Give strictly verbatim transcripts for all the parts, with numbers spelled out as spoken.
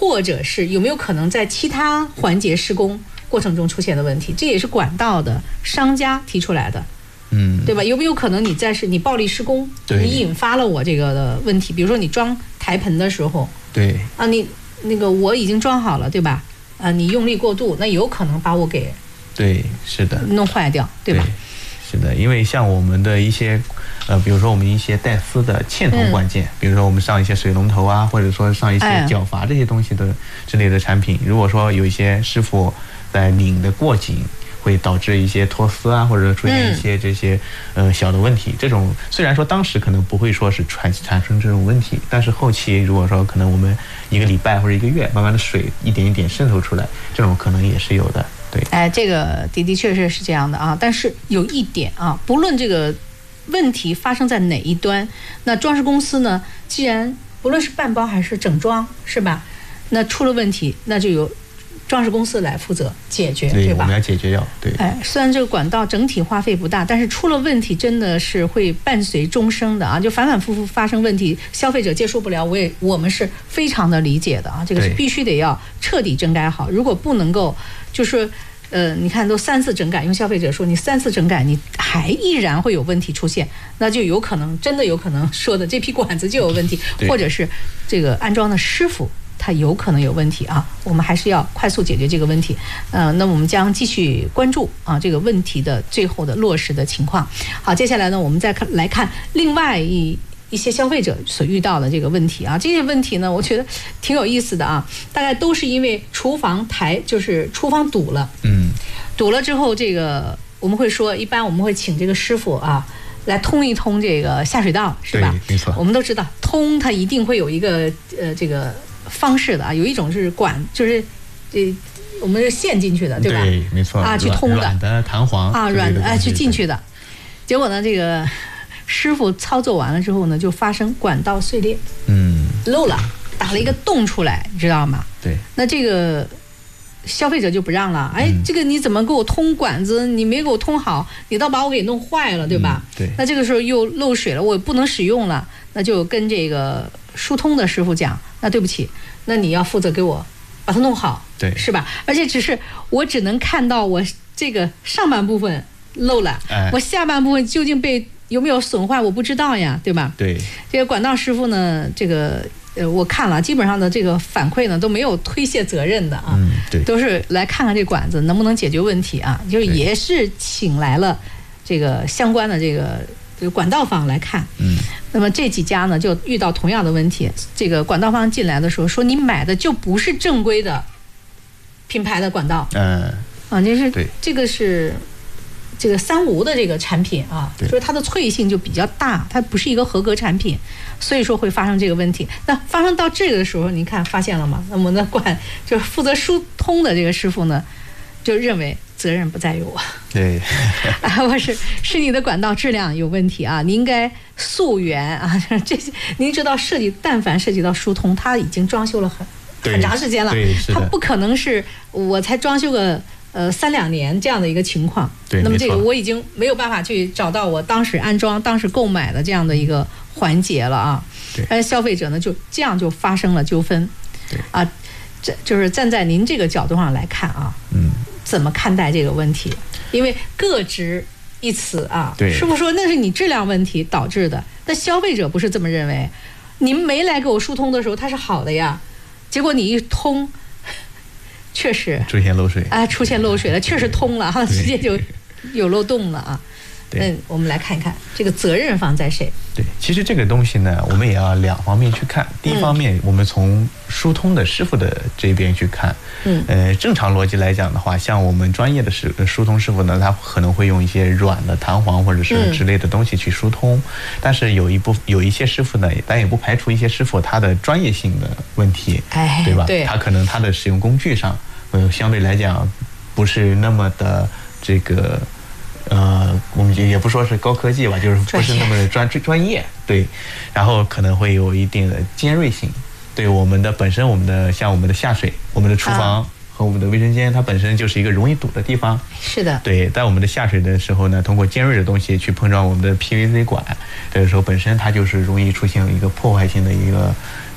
或者是有没有可能在其他环节施工过程中出现的问题，这也是管道的商家提出来的。嗯，对吧？有没有可能你在是你暴力施工，你引发了我这个的问题？比如说你装台盆的时候， 对啊，你那个我已经装好了，对吧？啊，你用力过度，那有可能把我给对是的弄坏掉，对吧？ 对是的，因为像我们的一些呃，比如说我们一些带丝的嵌铜管件，嗯、比如说我们上一些水龙头啊，或者说上一些角阀这些东西的之类的产品，哎、如果说有一些师傅在拧的过紧，会导致一些脱丝啊，或者出现一些这些、嗯、呃小的问题。这种虽然说当时可能不会说是产产生这种问题，但是后期如果说可能我们一个礼拜或者一个月，慢慢的水一点一点渗透出来，这种可能也是有的。对， 哎，这个的的确确是这样的啊。但是有一点啊，不论这个问题发生在哪一端，那装饰公司呢，既然不论是半包还是整装，是吧？那出了问题，那就有装饰公司来负责解决， 对, 对吧？ 我们要解决掉。对， 哎，虽然这个管道整体花费不大，但是出了问题真的是会伴随终生的啊！就反反复复发生问题，消费者接受不了，我也我们是非常的理解的啊。这个是必须得要彻底整改好。如果不能够，就是呃，你看都三次整改，用消费者说你三次整改，你还依然会有问题出现，那就有可能真的有可能说的这批管子就有问题，或者是这个安装的师傅它有可能有问题啊，我们还是要快速解决这个问题。呃，那我们将继续关注啊这个问题的最后的落实的情况。好，接下来呢，我们再看来看另外一一些消费者所遇到的这个问题啊，这些问题呢，我觉得挺有意思的啊，大概都是因为厨房台就是厨房堵了，嗯，堵了之后，这个我们会说，一般我们会请这个师傅啊来通一通这个下水道，是吧？ 没错， 我们都知道通它一定会有一个呃这个方式的啊，有一种是管，就是这我们是陷进去的，对吧？ 对，没错啊，去通的， 软的弹簧啊，软的哎去进去的，结果呢，这个师傅操作完了之后呢，就发生管道碎裂，嗯，漏了，打了一个洞出来，你知道吗？ 对， 那这个消费者就不让了，哎，嗯、这个你怎么给我通管子？你没给我通好，你倒把我给弄坏了，对吧？ 嗯、对。 那这个时候又漏水了，我不能使用了，那就跟这个疏通的师傅讲，那对不起，那你要负责给我把它弄好， 对， 是吧？而且只是我只能看到我这个上半部分漏了，哎、我下半部分究竟被有没有损坏，我不知道呀，对吧？ 对。 这个管道师傅呢，这个。呃，我看了，基本上的这个反馈呢都没有推卸责任的啊， 嗯，对， 都是来看看这管子能不能解决问题啊，就是也是请来了这个相关的这个这个管道方来看，嗯，那么这几家呢就遇到同样的问题，这个管道方进来的时候说你买的就不是正规的品牌的管道，嗯，啊，就是这个是。这个三无的这个产品啊，说它的脆性就比较大，它不是一个合格产品，所以说会发生这个问题。那发生到这个的时候，你看发现了吗？那么那管就是负责疏通的这个师傅呢，就认为责任不在于我， 对， 啊，不是是你的管道质量有问题啊，你应该溯源啊，这些您知道涉及，但凡涉及到疏通，它已经装修了很很长时间了，它不可能是我才装修个。呃，三两年这样的一个情况， 对， 那么这个我已经没有办法去找到我当时安装、当时购买的这样的一个环节了啊。 对， 而消费者呢，就这样就发生了纠纷。 对啊，这就是站在您这个角度上来看啊，嗯，怎么看待这个问题？因为各执一词啊， 对， 师傅说那是你质量问题导致的，但消费者不是这么认为。您没来给我疏通的时候，它是好的呀，结果你一通。确实出现漏水啊，出现漏水了，确实通了哈，直接就有漏洞了啊。嗯，我们来看看这个责任方在谁？ 对，其实这个东西呢，我们也要两方面去看。第一方面，嗯、我们从疏通的师傅的这边去看。嗯，呃，正常逻辑来讲的话，像我们专业的师疏通师傅呢，他可能会用一些软的弹簧或者是之类的东西去疏通。嗯、但是有一部有一些师傅呢，但也不排除一些师傅他的专业性的问题， 哎， 对吧？ 对， 他可能他的使用工具上，呃，相对来讲不是那么的这个。呃，我们也不说是高科技吧，就是不是那么专专业，对，然后可能会有一定的尖锐性，对我们的本身，我们的像我们的下水、我们的厨房和我们的卫生间，它本身就是一个容易堵的地方， 是的， 对，在我们的下水的时候呢，通过尖锐的东西去碰撞我们的 P V C 管，这个时候本身它就是容易出现一个破坏性的一个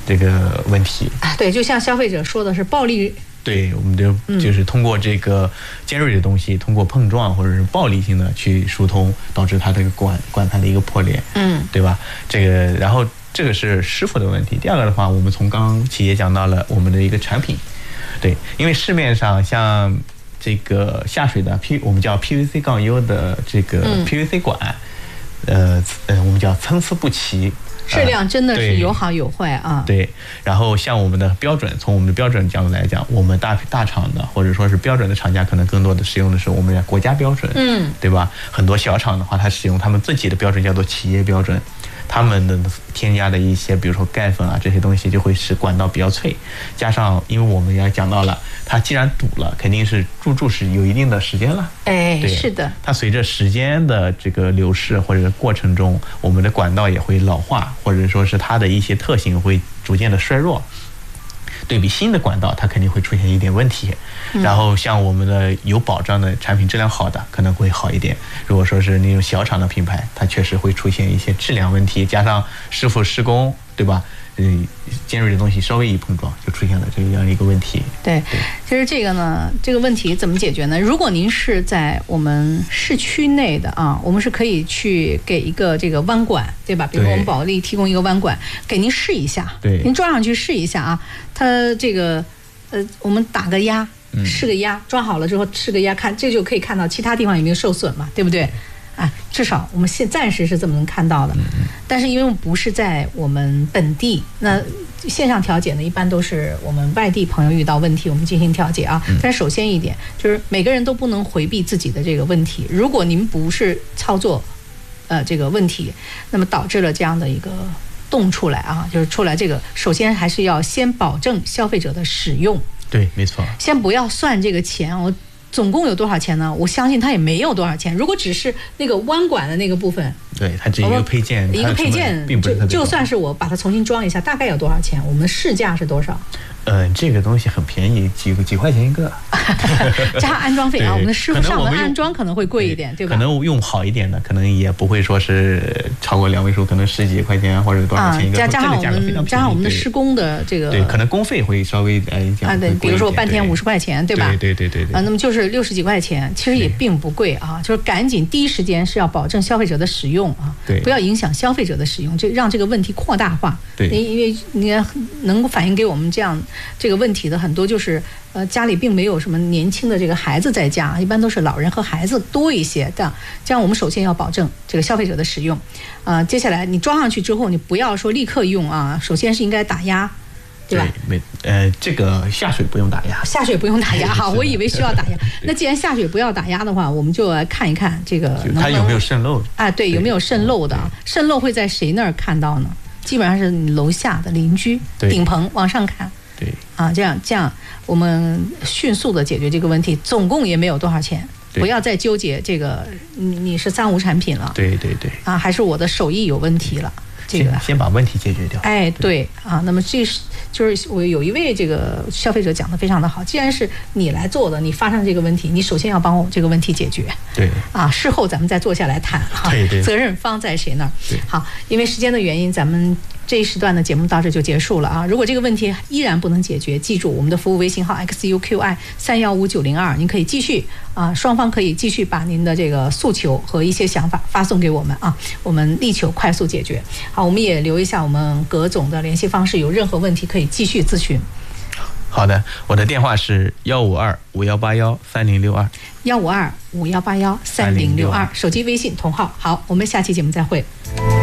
这个问题。 啊，对，就像消费者说的是暴力。 对，我们就就是通过这个尖锐的东西，嗯、通过碰撞或者是暴力性的去疏通，导致它这个管管它的一个破裂， 嗯， 对吧？这个，然后这个是师傅的问题。第二个的话，我们从刚刚企业讲到了我们的一个产品，对，因为市面上像这个下水的 P， 我们叫 P V C 杠 U 的这个 P V C 管，嗯、呃呃，我们叫参差不齐。 质量真的是有好有坏啊。 对，然后像我们的标准，从我们的标准角度来讲，我们大大厂的或者说是标准的厂家，可能更多的使用的是我们的国家标准， 嗯， 对吧？很多小厂的话，它使用他们自己的标准，叫做企业标准。他们的添加的一些，比如说钙粉啊这些东西，就会使管道比较脆。加上，因为我们也讲到了，它既然堵了，肯定是注注是有一定的时间了。 哎，是的。 它随着时间的这个流逝或者过程中，我们的管道也会老化，或者说是它的一些特性会逐渐的衰弱。对比新的管道，它肯定会出现一点问题。然后像我们的有保障的产品，质量好的可能会好一点。如果说是那种小厂的品牌，它确实会出现一些质量问题，加上师傅施工，对吧？嗯，尖锐的东西稍微一碰撞，就出现了这样一个问题。 对，其实这个呢，这个问题怎么解决呢？如果您是在我们市区内的啊，我们是可以去给一个这个弯管，对吧？比如说我们保利提供一个弯管，给您试一下， 对， 您装上去试一下啊。它这个呃，我们打个压，试个压，装好了之后试个压，看这就可以看到其他地方有没有受损嘛，对不对？啊，至少我们现暂时是这么能看到的，但是因为我们不是在我们本地，那线上调解呢，一般都是我们外地朋友遇到问题，我们进行调解啊。但是首先一点就是每个人都不能回避自己的这个问题，如果您不是操作，呃，这个问题，那么导致了这样的一个动出来啊，就是出来这个，首先还是要先保证消费者的使用。 对，没错。 先不要算这个钱，我。总共有多少钱呢？我相信它也没有多少钱。如果只是那个弯管的那个部分， 对，它只一个配件， 一个配件， 并不是特别就就算是我把它重新装一下，大概有多少钱？我们市价是多少？ 呃，这个东西很便宜，几个几块钱一个， 加安装费啊。我们的师傅上门安装可能会贵一点，对吧？ 可能用好一点的，可能也不会说是超过两位数，可能十几块钱或者多少钱一个。 加加上我们加上我们的施工的这个， 对，可能工费会稍微呃啊，对，比如说半天五十块钱，对吧？ 对对对对啊，那么就是六十几块钱，其实也并不贵啊。就是赶紧第一时间是要保证消费者的使用啊， 对， 不要影响消费者的使用，就让这个问题扩大化。 对， 因为你能够反映给我们这样这个问题的很多就是呃家里并没有什么年轻的这个孩子在家，一般都是老人和孩子多一些的。这样我们首先要保证这个消费者的使用，啊、呃，接下来你装上去之后，你不要说立刻用啊，首先是应该打压。对吧？ 没，呃，这个下水不用打压， 下水不用打压哈，我以为需要打压。那既然下水不要打压的话，我们就来看一看这个能不能它有没有渗漏啊？对，有没有渗漏的？渗漏会在谁那儿看到呢？基本上是你楼下的邻居顶棚往上看。 对啊，这样这样，我们迅速的解决这个问题，总共也没有多少钱。不要再纠结这个，你你是三无产品了。 对对对。 啊，还是我的手艺有问题了。这个先先把问题解决掉。 哎，对啊，那么这是就是我有一位这个消费者讲的非常的好，既然是你来做的，你发生这个问题，你首先要帮我这个问题解决。 对啊，事后咱们再坐下来谈哈。 对对。 责任方在谁那儿？ 对。 好，因为时间的原因，咱们这一时段的节目到这就结束了啊。如果这个问题依然不能解决，记住我们的服务微信号 X U Q I 三幺五九零二，您可以继续啊，双方可以继续把您的这个诉求和一些想法发送给我们啊，我们力求快速解决。好，我们也留一下我们葛总的联系方式，有任何问题可以继续咨询。 好的，我的电话是幺五二五幺八幺三零六二， 幺五二五幺八幺三零六二，手机微信同号。好，我们下期节目再会。